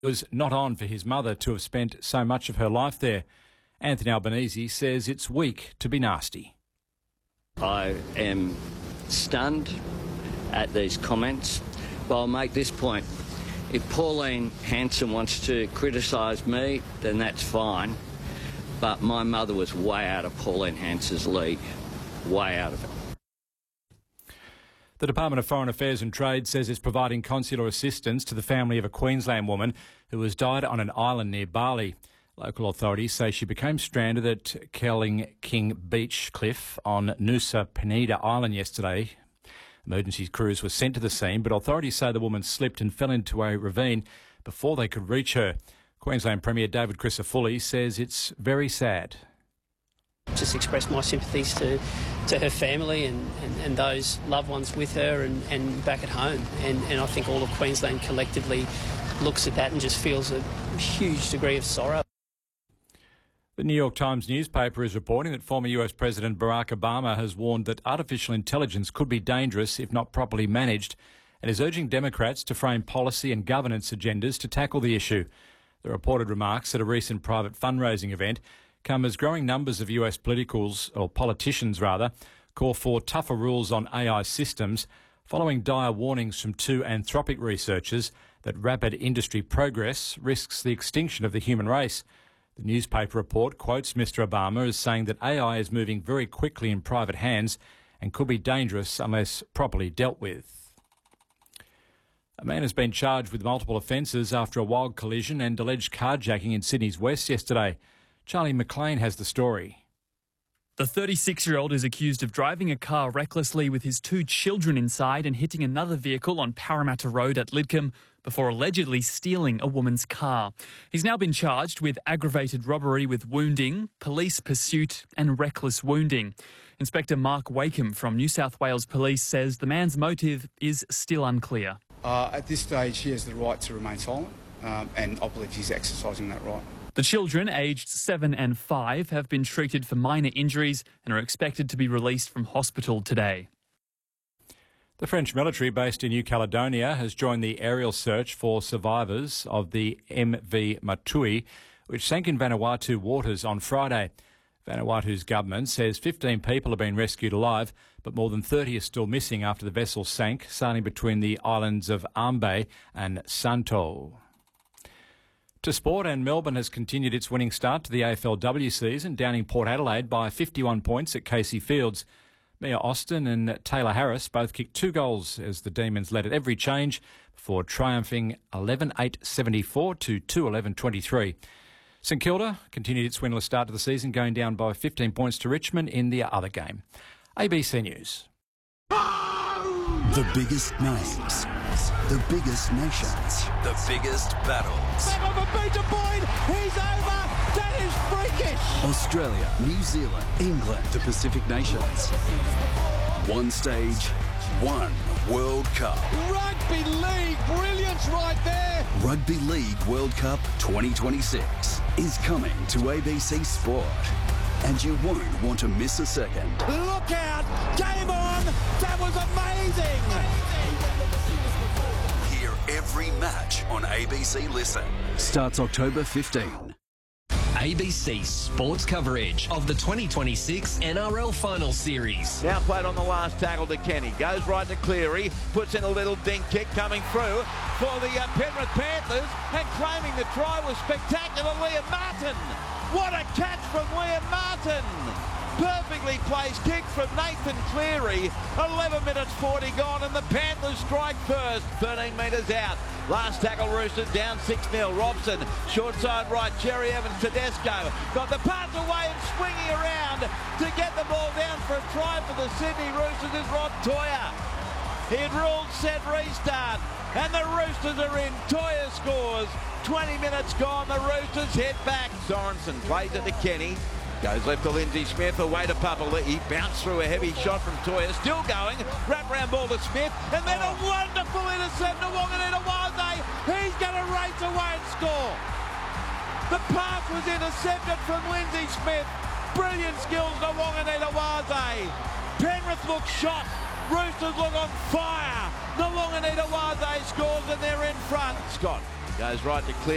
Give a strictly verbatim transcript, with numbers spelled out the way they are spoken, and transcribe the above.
It was not on for his mother to have spent so much of her life there. Anthony Albanese says it's weak to be nasty. I am stunned at these comments, but I'll make this point. If Pauline Hanson wants to criticise me, then that's fine. But my mother was way out of Pauline Hanson's league. Way out of it. The Department of Foreign Affairs and Trade says it's providing consular assistance to the family of a Queensland woman who has died on an island near Bali. Local authorities say she became stranded at Kelling King Beach Cliff on Nusa Penida Island yesterday. Emergency crews were sent to the scene, but authorities say the woman slipped and fell into a ravine before they could reach her. Queensland Premier David Crisafulli says it's very sad. Just express my sympathies to, to her family and, and, and those loved ones with her and, and back at home. And, and I think all of Queensland collectively looks at that and just feels a huge degree of sorrow. The New York Times newspaper is reporting that former U S President Barack Obama has warned that artificial intelligence could be dangerous if not properly managed, and is urging Democrats to frame policy and governance agendas to tackle the issue. The reported remarks at a recent private fundraising event come as growing numbers of U S politicals, or politicians rather, call for tougher rules on A I systems, following dire warnings from two Anthropic researchers that rapid industry progress risks the extinction of the human race. The newspaper report quotes Mister Obama as saying that A I is moving very quickly in private hands and could be dangerous unless properly dealt with. A man has been charged with multiple offences after a wild collision and alleged carjacking in Sydney's west yesterday. Charlie McLean has the story. The thirty-six-year-old is accused of driving a car recklessly with his two children inside and hitting another vehicle on Parramatta Road at Lidcombe before allegedly stealing a woman's car. He's now been charged with aggravated robbery with wounding, police pursuit and reckless wounding. Inspector Mark Wakeham from New South Wales Police says the man's motive is still unclear. Uh, at this stage, he has the right to remain silent, um, and I believe he's exercising that right. The children, aged seven and five, have been treated for minor injuries and are expected to be released from hospital today. The French military based in New Caledonia has joined the aerial search for survivors of the M V Matui, which sank in Vanuatu waters on Friday. Vanuatu's government says fifteen people have been rescued alive, but more than thirty are still missing after the vessel sank, sailing between the islands of Ambe and Santo. To sport, and Melbourne has continued its winning start to the A F L W season, downing Port Adelaide by fifty-one points at Casey Fields. Mia Austin and Taylor Harris both kicked two goals as the Demons led at every change before triumphing eleven eight seventy-four to two eleven twenty-three. St Kilda continued its winless start to the season, going down by fifteen points to Richmond in the other game. A B C News. The biggest names, the biggest nations, the biggest battles. Back on the beat point, he's over, that is freakish. Australia, New Zealand, England, the Pacific Nations. One stage, one World Cup. Rugby League, brilliance right there. Rugby League World Cup twenty twenty-six is coming to A B C Sport. And you won't want to miss a second. Look out! Game on! That was amazing! Hear every match on A B C Listen. Starts October fifteenth. A B C Sports coverage of the twenty twenty-six N R L Final Series. Now played on the last tackle to Kenny. Goes right to Cleary. Puts in a little dink kick coming through for the uh, Penrith Panthers. And claiming the try was spectacular, Liam Martin. What a catch from Liam Martin. Perfectly placed kick from Nathan Cleary. eleven minutes forty gone and the Panthers strike first. thirteen metres out. Last tackle Roosters down six nil. Robson, short side right. Cherry Evans, Tedesco. Got the pass away and swinging around to get the ball down for a try for the Sydney Roosters is Rod Toya. He'd ruled set restart and the Roosters are in. Toya scores. twenty minutes gone. The Roosters head back. Sorensen plays it to Kenny. Goes left to Lindsay Smith, away to Papali'i. He bounced through a heavy shot from Toya. Still going. Wrap round ball to Smith. And then a wonderful intercept to Wanganita-Waze. He's going to race away and score. The pass was intercepted from Lindsay Smith. Brilliant skills to Wanganita-Waze. Penrith look shot. Roosters look on fire. The Wanganita-Waze scores and they're in front. Scott goes right to clear.